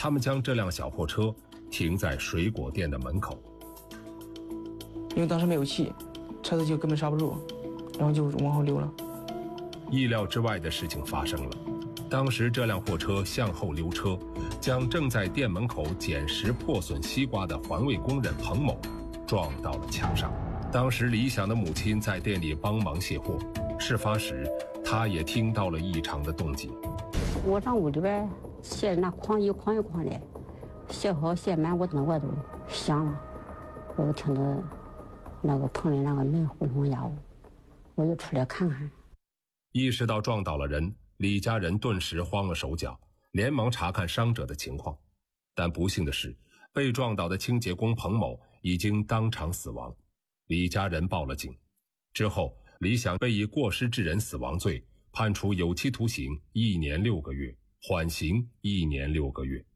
他们将这辆小货车停在水果店的门口。 因为当时没有气，车子就根本刹不住，然后就往后溜了。 意料之外的事情发生了，当时这辆货车向后溜车，将正在店门口捡拾破损西瓜的环卫工人彭某撞到了墙上。当时李想的母亲在店里帮忙卸货，事发时她也听到了异常的动静。 我上屋里边卸那筐一筐一筐的，卸好卸满，我都响了，我听到那个棚里那个门轰轰呀，我就出来看看。 意识到撞倒了人，李家人顿时慌了手脚，连忙查看伤者的情况。但不幸的是，被撞倒的清洁工彭某已经当场死亡。李家人报了警。之后，李想被以过失致人死亡罪判处有期徒刑1年6个月，缓刑1年6个月。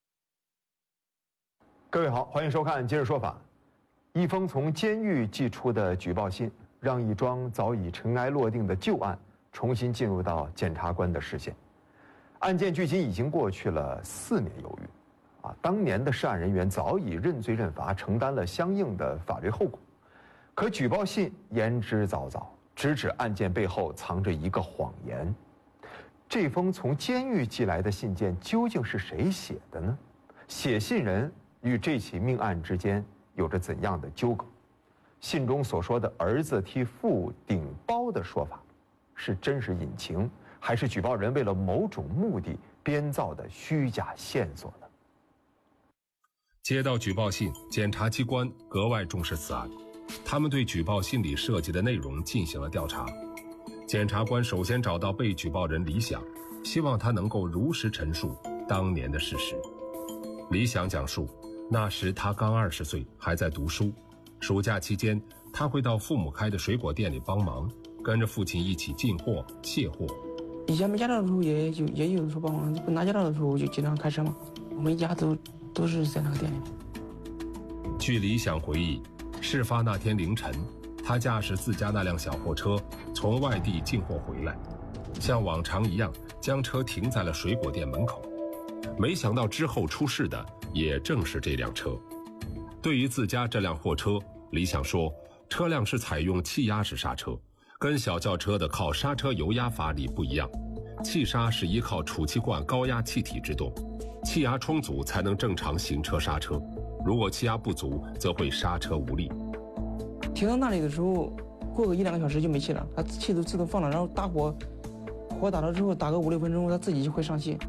各位好，欢迎收看《今日说法》。一封从监狱寄出的举报信，让一桩早已尘埃落定的旧案重新进入到检察官的视线。案件距今已经过去了4年有余，当年的涉案人员早已认罪认罚，承担了相应的法律后果。可举报信言之凿凿，直指案件背后藏着一个谎言。这封从监狱寄来的信件究竟是谁写的呢？写信人与这起命案之间有着怎样的纠葛？信中所说的儿子替父顶包的说法，是真实隐情，还是举报人为了某种目的编造的虚假线索呢？ 接到举报信，检察机关格外重视此案，他们对举报信里涉及的内容进行了调查。检察官首先找到被举报人李想，希望他能够如实陈述当年的事实。李想讲述，那时他刚20岁，还在读书。暑假期间，他会到父母开的水果店里帮忙，跟着父亲一起进货、卸货。 以前没驾照的时候也有的时候帮忙，不拿驾照的时候我就经常开车嘛。我们一家都是在那个店里。 据李想回忆，事发那天凌晨，他驾驶自家那辆小货车从外地进货回来，像往常一样将车停在了水果店门口。没想到之后出事的也正是这辆车。对于自家这辆货车，李想说，车辆是采用气压式刹车，跟小轿车的靠刹车油压发力不一样。气刹是依靠储气罐高压气体制动，气压充足才能正常行车刹车，如果气压不足则会刹车无力。 停到那里的时候，过个1-2个小时就没气了，它气都自动放了，然后打火打了之后打个5-6分钟，它自己就会上气。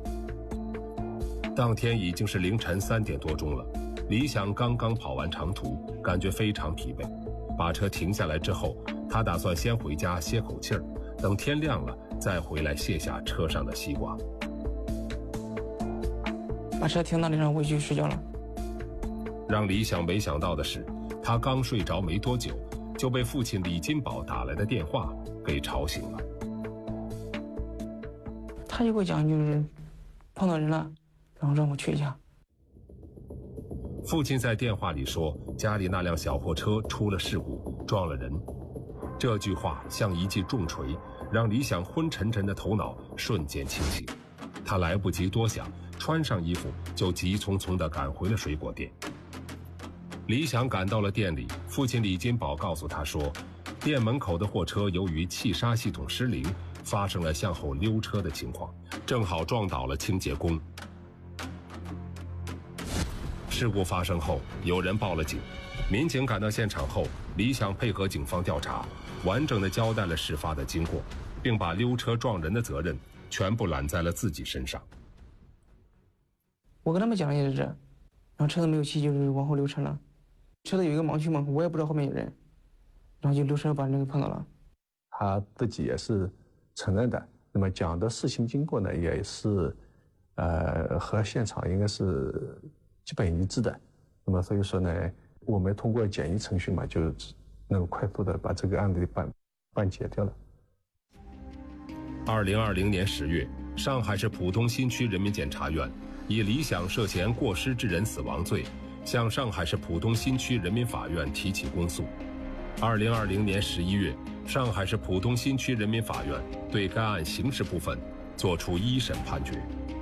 当天已经是凌晨3点多钟了，李想刚刚跑完长途，感觉非常疲惫。把车停下来之后，他打算先回家歇口气儿，等天亮了再回来卸下车上的西瓜。 把车停那里，然后回去睡觉了。 让李想没想到的是，他刚睡着没多久，就被父亲李金宝打来的电话给吵醒了。 他就给我讲，就是碰到人了，然后让我去一下。 父亲在电话里说，家里那辆小货车出了事故，撞了人。这句话像一记重锤，让李想昏沉沉的头脑瞬间清醒。他来不及多想，穿上衣服就急匆匆地赶回了水果店。李想赶到了店里，父亲李金宝告诉他说，店门口的货车由于气刹系统失灵，发生了向后溜车的情况，正好撞倒了清洁工。事故发生后，有人报了警，民警赶到现场后，李想配合警方调查，完整地交代了事发的经过，并把溜车撞人的责任全部揽在了自己身上。 我跟他们讲也是这，然后车子没有气，就是往后溜车了。车子有一个盲区嘛，我也不知道后面有人，然后就溜车把人给碰到了。 他自己也是承认的，那么讲的事情经过呢，也是和现场应该是基本一致的。那么所以说呢，我们通过简易程序嘛，就能够快速的把这个案子办结掉了。 2020年10月，上海市浦东新区人民检察院以李想涉嫌过失致人死亡罪，向上海市浦东新区人民法院提起公诉。2020年11月，上海市浦东新区人民法院对该案刑事部分作出1审判决，